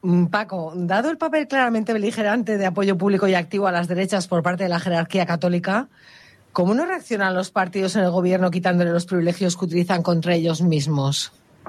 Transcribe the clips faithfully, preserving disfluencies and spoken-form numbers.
Paco, dado el papel claramente beligerante de apoyo público y activo a las derechas por parte de la jerarquía católica, ¿cómo no reaccionan los partidos en el gobierno quitándole los privilegios que utilizan contra ellos mismos?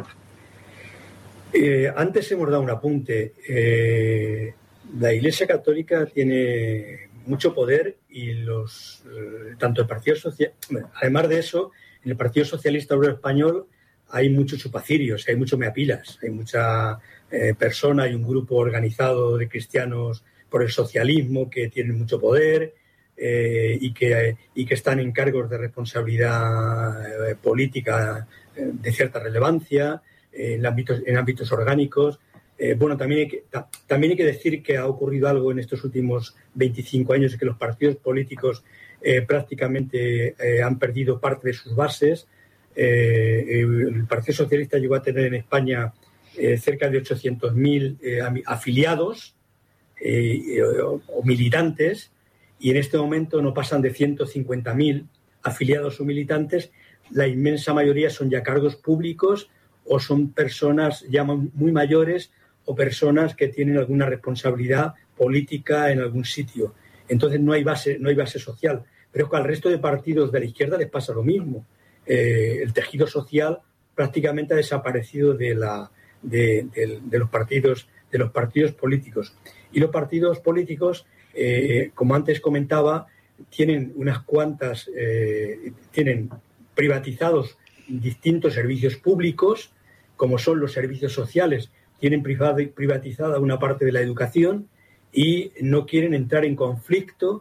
Eh, antes hemos dado un apunte. Eh, la Iglesia Católica tiene mucho poder y los eh, tanto el Partido Social, además de eso, en el Partido Socialista Obrero Español hay muchos chupacirios, hay mucho meapilas, hay mucha eh, persona, hay un grupo organizado de cristianos por el socialismo que tienen mucho poder eh, y que y que están en cargos de responsabilidad eh, política eh, de cierta relevancia eh, en ámbitos en ámbitos orgánicos. Eh, bueno, también hay, que, ta, también hay que decir que ha ocurrido algo en estos últimos veinticinco años, en que los partidos políticos eh, prácticamente eh, han perdido parte de sus bases. Eh, el Partido Socialista llegó a tener en España eh, cerca de ochocientos mil eh, afiliados eh, o, o militantes, y en este momento no pasan de ciento cincuenta mil afiliados o militantes. La inmensa mayoría son ya cargos públicos o son personas ya muy mayores o personas que tienen alguna responsabilidad política en algún sitio. Entonces no hay base, no hay base social. Pero es que al resto de partidos de la izquierda les pasa lo mismo. Eh, el tejido social prácticamente ha desaparecido de, la, de, de, de los partidos de los partidos políticos. Y los partidos políticos, eh, como antes comentaba, tienen unas cuantas, eh, tienen privatizados distintos servicios públicos, como son los servicios sociales, tienen privatizada una parte de la educación y no quieren entrar en conflicto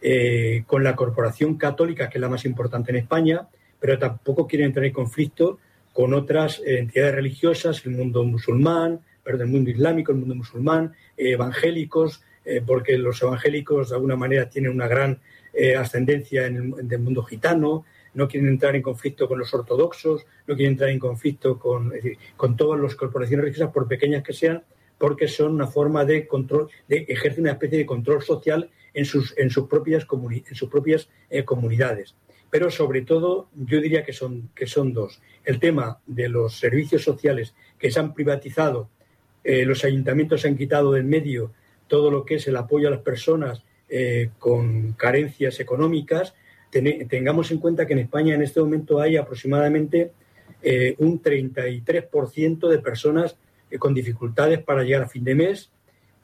eh, con la Corporación Católica, que es la más importante en España, pero tampoco quieren entrar en conflicto con otras entidades religiosas, el mundo musulmán, perdón, el mundo islámico, el mundo musulmán, eh, evangélicos, eh, porque los evangélicos de alguna manera tienen una gran eh, ascendencia en el, en el mundo gitano. No quieren entrar en conflicto con los ortodoxos, no quieren entrar en conflicto con, es decir, con todas las corporaciones religiosas, por pequeñas que sean, porque son una forma de control, de ejercen una especie de control social en sus, en sus propias, comuni, en sus propias eh, comunidades. Pero sobre todo yo diría que son, que son dos. El tema de los servicios sociales que se han privatizado, eh, los ayuntamientos se han quitado del medio todo lo que es el apoyo a las personas eh, con carencias económicas. Ten, tengamos en cuenta que en España en este momento hay aproximadamente eh, un treinta y tres por ciento de personas eh, con dificultades para llegar a fin de mes,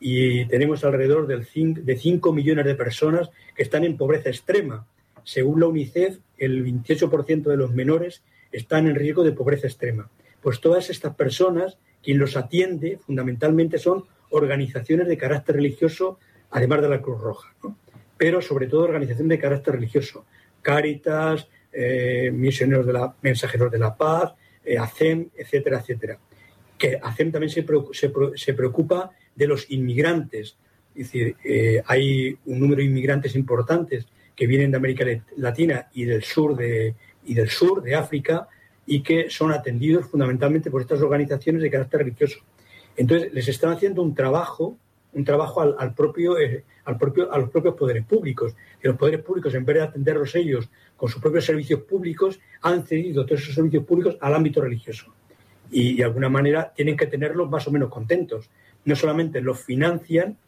y tenemos alrededor del cinco, de cinco millones de personas que están en pobreza extrema. Según la UNICEF, el veintiocho por ciento de los menores están en riesgo de pobreza extrema. Pues todas estas personas, quien los atiende fundamentalmente son organizaciones de carácter religioso, además de la Cruz Roja, ¿no? Pero sobre todo organizaciones de carácter religioso. Cáritas, eh, misioneros de la, mensajeros de la paz, eh, ACEM, etcétera, etcétera. Que ACEM también se, se, se preocupa de los inmigrantes. Es decir, eh, hay un número de inmigrantes importantes que vienen de América Latina y del sur de, y del sur de África, y que son atendidos fundamentalmente por estas organizaciones de carácter religioso. Entonces, les están haciendo un trabajo, un trabajo al, al propio, eh, al propio, a los propios poderes públicos. Y los poderes públicos, en vez de atenderlos ellos con sus propios servicios públicos, han cedido todos esos servicios públicos al ámbito religioso. Y de alguna manera tienen que tenerlos más o menos contentos. No solamente los financian,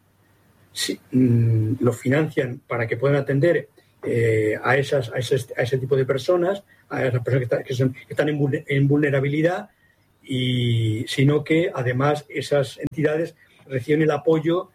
sí, mmm, los financian para que puedan atender eh, a, esas, a, ese, a ese tipo de personas, a esas personas que, está, que, son, que están en, en vulnerabilidad, y sino que además esas entidades reciben el apoyo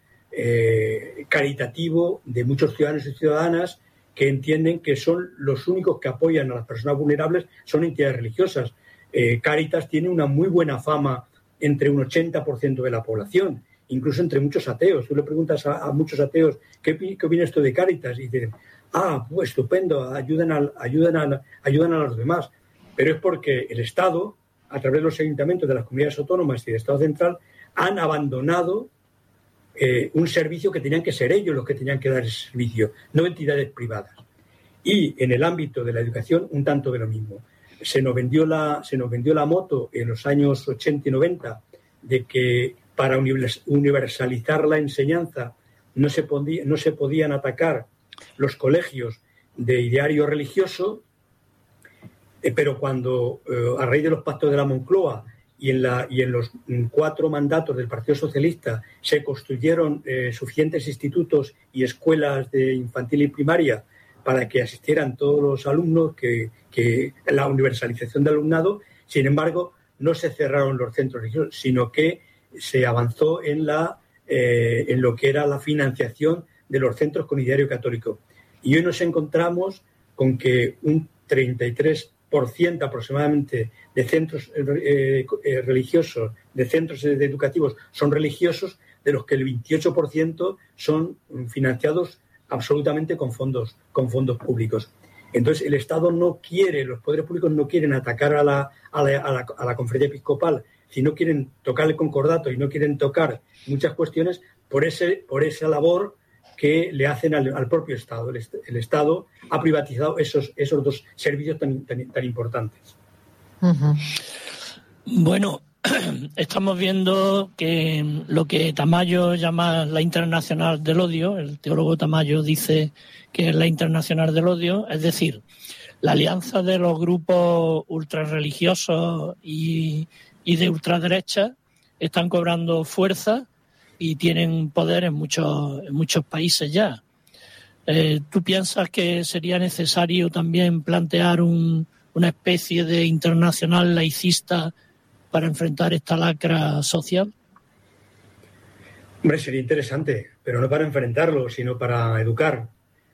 eh, caritativo de muchos ciudadanos y ciudadanas que entienden que son los únicos que apoyan a las personas vulnerables, son entidades religiosas. Eh, Cáritas tiene una muy buena fama entre un ochenta por ciento de la población, incluso entre muchos ateos. Tú le preguntas a, a muchos ateos, ¿qué, qué opina esto de Cáritas? Y dicen, ah, pues estupendo, ayudan a, ayudan, a, ayudan a los demás. Pero es porque el Estado, a través de los ayuntamientos de las comunidades autónomas y del Estado central, han abandonado eh, un servicio que tenían que ser ellos los que tenían que dar ese servicio, no entidades privadas. Y en el ámbito de la educación, un tanto de lo mismo. Se nos vendió la, se nos vendió la moto en los años ochenta y noventa de que para universalizar la enseñanza no se, podía, no se podían atacar los colegios de ideario religioso, eh, pero cuando, eh, a raíz de los pactos de la Moncloa y en, la, y en los cuatro mandatos del Partido Socialista se construyeron eh, suficientes institutos y escuelas de infantil y primaria para que asistieran todos los alumnos, que, que la universalización del alumnado. Sin embargo, no se cerraron los centros religiosos, sino que se avanzó en, la, eh, en lo que era la financiación de los centros con ideario católico. Y hoy nos encontramos con que un treinta y tres por ciento aproximadamente de centros eh, eh, religiosos, de centros educativos son religiosos, de los que el veintiocho por ciento son financiados absolutamente con fondos, con fondos públicos. Entonces, el Estado no quiere, los poderes públicos no quieren atacar a la, a la, a la, a la conferencia episcopal, si no quieren tocar el concordato y no quieren tocar muchas cuestiones por, ese, por esa labor que le hacen al, al propio Estado. El, el Estado ha privatizado esos, esos dos servicios tan, tan, tan importantes. Uh-huh. Bueno, estamos viendo que lo que Tamayo llama la internacional del odio, el teólogo Tamayo dice que es la internacional del odio, es decir, la alianza de los grupos ultrarreligiosos y, y de ultraderecha están cobrando fuerza y tienen poder en muchos, en muchos países ya. Eh, ¿Tú piensas que sería necesario también plantear un, una especie de internacional laicista para enfrentar esta lacra social? Hombre, sería interesante, pero no para enfrentarlo, sino para educar.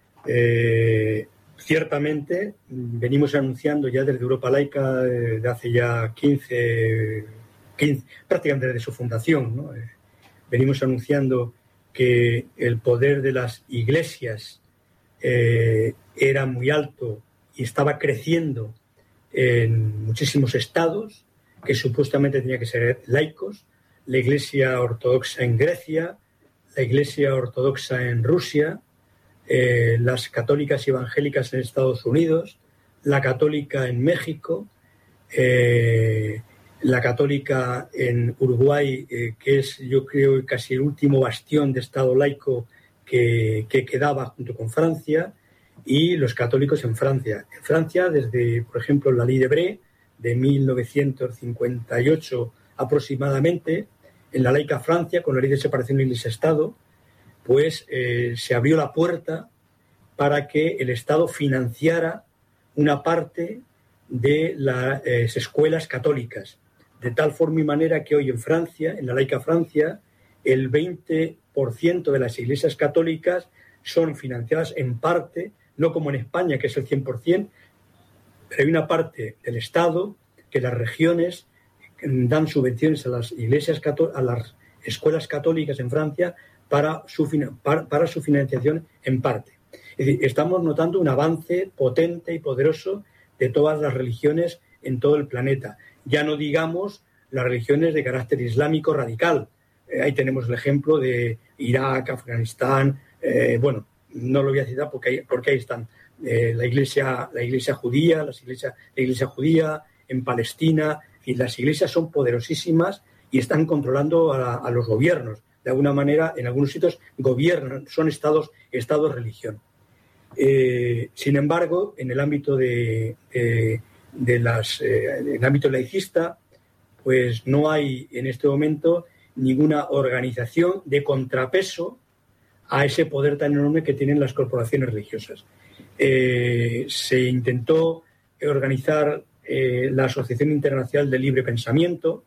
Eh, ciertamente, venimos anunciando ya desde Europa Laica, de, de hace ya quince, quince, prácticamente desde su fundación, ¿no? Eh, venimos anunciando que el poder de las iglesias eh, era muy alto y estaba creciendo en muchísimos estados, que supuestamente tenía que ser laicos, la Iglesia Ortodoxa en Grecia, la Iglesia Ortodoxa en Rusia, eh, las católicas y evangélicas en Estados Unidos, la católica en México, eh, la católica en Uruguay, eh, que es, yo creo, casi el último bastión de Estado laico que, que quedaba junto con Francia, y los católicos en Francia. En Francia, desde, por ejemplo, la Ley de Bré, de mil novecientos cincuenta y ocho aproximadamente, en la laica Francia, con la ley de separación de Iglesia-Estado, pues eh, se abrió la puerta para que el Estado financiara una parte de las eh, escuelas católicas, de tal forma y manera que hoy en Francia, en la laica Francia, el veinte por ciento de las iglesias católicas son financiadas en parte, no como en España, que es el cien por ciento, pero hay una parte del Estado que las regiones dan subvenciones a las iglesias, a las escuelas católicas en Francia para su, para, para su financiación en parte. Es decir, estamos notando un avance potente y poderoso de todas las religiones en todo el planeta. Ya no digamos las religiones de carácter islámico radical. Eh, ahí tenemos el ejemplo de Irak, Afganistán, eh, bueno, no lo voy a citar porque ahí, porque ahí están. Eh, la iglesia la iglesia judía, las iglesias, la iglesia judía en Palestina, y las iglesias son poderosísimas y están controlando a, a los gobiernos. De alguna manera, en algunos sitios gobiernan, son estados, estados religión. Eh, sin embargo, en el ámbito de, de, de las, eh, en el ámbito laicista, pues no hay en este momento ninguna organización de contrapeso a ese poder tan enorme que tienen las corporaciones religiosas. Eh, se intentó organizar eh, la Asociación Internacional de Libre Pensamiento,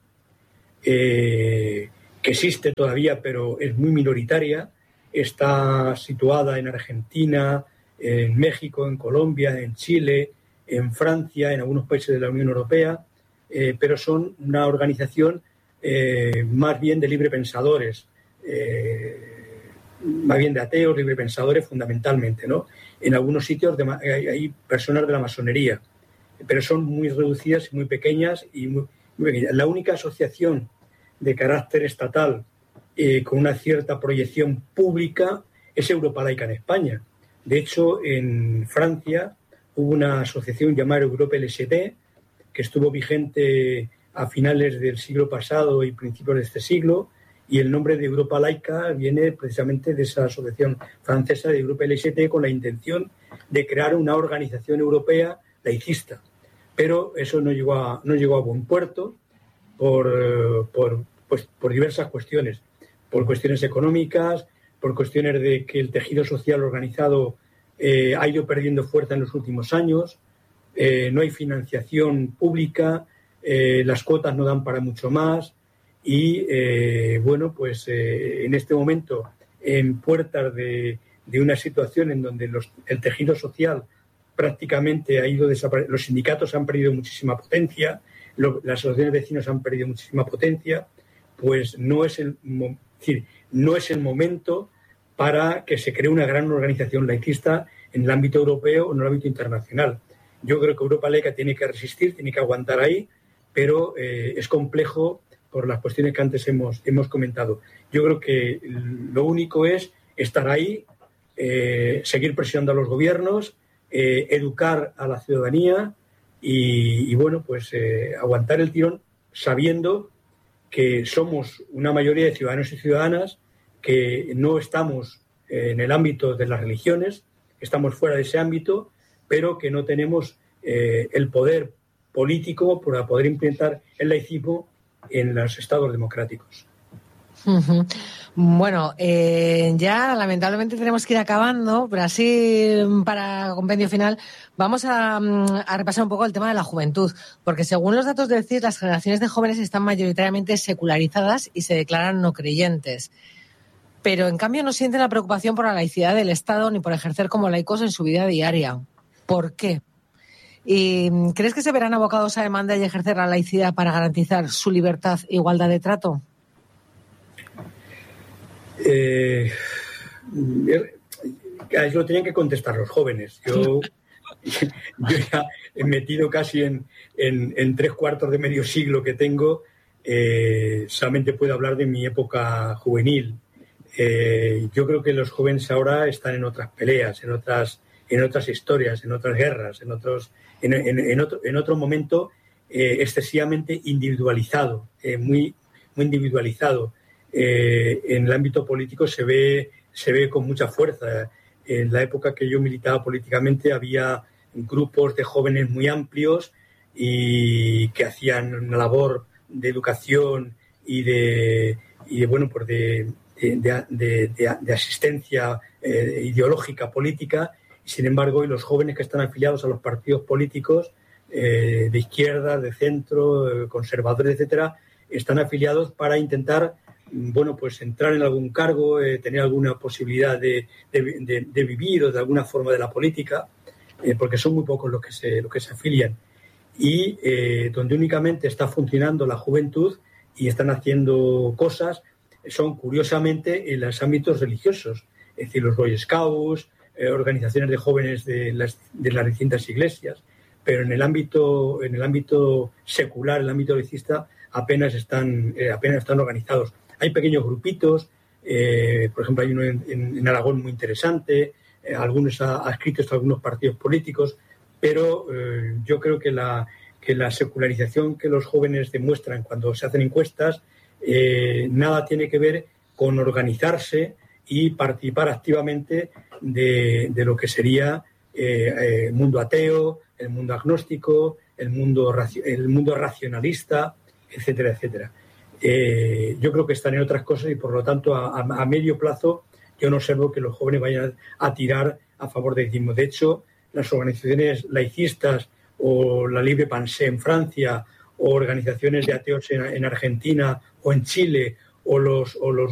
eh, que existe todavía, pero es muy minoritaria. Está situada en Argentina, en México, en Colombia, en Chile, en Francia, en algunos países de la Unión Europea, eh, pero son una organización eh, más bien de librepensadores, eh, más bien de ateos, librepensadores fundamentalmente, ¿no? En algunos sitios de, hay, hay personas de la masonería, pero son muy reducidas, muy pequeñas y muy, muy pequeñas. La única asociación de carácter estatal eh, con una cierta proyección pública es Europa Laica en España. De hecho, en Francia hubo una asociación llamada Europa L G T, que estuvo vigente a finales del siglo pasado y principios de este siglo, y el nombre de Europa Laica viene precisamente de esa asociación francesa de Europa L G T con la intención de crear una organización europea laicista. Pero eso no llegó a, no llegó a buen puerto por, por, pues, por diversas cuestiones, por cuestiones económicas, por cuestiones de que el tejido social organizado eh, ha ido perdiendo fuerza en los últimos años, eh, no hay financiación pública, eh, las cuotas no dan para mucho más y, eh, bueno, pues eh, en este momento, en puertas de, de una situación en donde los, el tejido social prácticamente ha ido desapareciendo, los sindicatos han perdido muchísima potencia, lo, las asociaciones de vecinos han perdido muchísima potencia, pues no es el, es decir, no es el momento para que se cree una gran organización laicista en el ámbito europeo o en el ámbito internacional. Yo creo que Europa laica tiene que resistir, tiene que aguantar ahí, pero eh, es complejo por las cuestiones que antes hemos, hemos comentado. Yo creo que lo único es estar ahí, eh, seguir presionando a los gobiernos, eh, educar a la ciudadanía y, y bueno, pues eh, aguantar el tirón sabiendo que somos una mayoría de ciudadanos y ciudadanas que no estamos en el ámbito de las religiones, estamos fuera de ese ámbito, pero que no tenemos eh, el poder político para poder implementar el laicismo en los estados democráticos. Uh-huh. Bueno, eh, ya lamentablemente tenemos que ir acabando, pero así para compendio final vamos a, a repasar un poco el tema de la juventud, porque según los datos del C I S, las generaciones de jóvenes están mayoritariamente secularizadas y se declaran no creyentes. Pero en cambio no sienten la preocupación por la laicidad del Estado ni por ejercer como laicos en su vida diaria. ¿Por qué? ¿Y crees que se verán abocados a demanda y ejercer la laicidad para garantizar su libertad e igualdad de trato? Eh, eso lo tenían que contestar los jóvenes. Yo, yo ya he metido casi en, en, en tres cuartos de medio siglo que tengo, eh, solamente puedo hablar de mi época juvenil. Eh, yo creo que los jóvenes ahora están en otras peleas, en otras, en otras historias, en otras guerras, en otros, en, en, en otro, en otro momento eh, excesivamente individualizado, eh, muy, muy individualizado. Eh, en el ámbito político se ve, se ve con mucha fuerza. En la época que yo militaba políticamente había grupos de jóvenes muy amplios y que hacían una labor de educación y de, y de bueno, pues de De, de, de, de asistencia eh, ideológica, política, y sin embargo hoy los jóvenes que están afiliados a los partidos políticos eh, de izquierda, de centro, eh, conservadores, etcétera, están afiliados para intentar, bueno, pues entrar en algún cargo, eh, tener alguna posibilidad de, de, de, de vivir o de alguna forma de la política, eh, porque son muy pocos los que se, los que se afilian. Y eh, donde únicamente está funcionando la juventud y están haciendo cosas son curiosamente en los ámbitos religiosos, es decir, los Boy Scouts, eh, organizaciones de jóvenes de las, de las distintas iglesias, pero en el ámbito, en el ámbito secular, en el ámbito laicista, apenas están, eh, apenas están organizados. Hay pequeños grupitos, eh, por ejemplo, hay uno en, en, en Aragón muy interesante, eh, algunos adscritos a algunos partidos políticos, pero eh, yo creo que la, que la secularización que los jóvenes demuestran cuando se hacen encuestas Eh, nada tiene que ver con organizarse y participar activamente de, de lo que sería eh, eh, el mundo ateo, el mundo agnóstico, el mundo, el mundo racionalista, etcétera, etcétera. Eh, yo creo que están en otras cosas y, por lo tanto, a, a medio plazo yo no observo que los jóvenes vayan a tirar a favor del laicismo. De hecho, las organizaciones laicistas o la Libre Pensée en Francia o organizaciones de ateos en, en Argentina o en Chile o los, o los